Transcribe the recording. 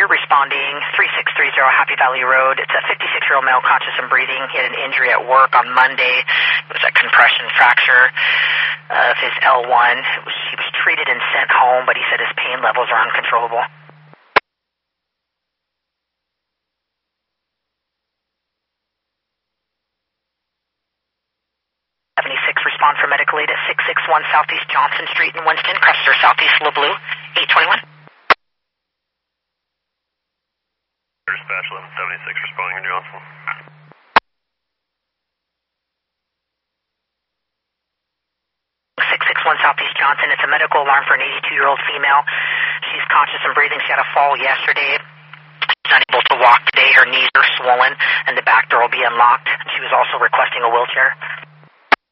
responding 3630 Happy Valley Road. It's a 56-year-old male conscious and breathing. He had an injury at work on Monday. It was a compression fracture of his L1. He was treated and sent home, but he said his pain levels are uncontrollable. 76, respond for medical aid at 661 Southeast Johnson Street in Winston, Crester, Southeast LeBlue, 821. Dispatch 1176, responding in Johnson. 661 Southeast Johnson. It's a medical alarm for an 82-year-old female. She's conscious and breathing. She had a fall yesterday. She's unable to walk today. Her knees are swollen, and the back door will be unlocked. She was also requesting a wheelchair.